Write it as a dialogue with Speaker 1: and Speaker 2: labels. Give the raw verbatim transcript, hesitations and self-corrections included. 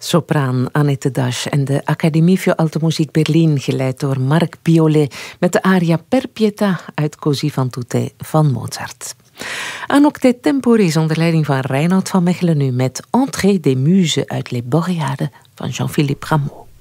Speaker 1: Sopraan Annette Dasch en de Académie für Alte Musik Berlin, geleid door Marc Biolay, met de aria Per Pietà uit Così fan tutte van Mozart. Aan Octet Temporis onder leiding van Reinoud van Mechelen nu met Entrée des Muses uit Les Boréades van Jean-Philippe Rameau.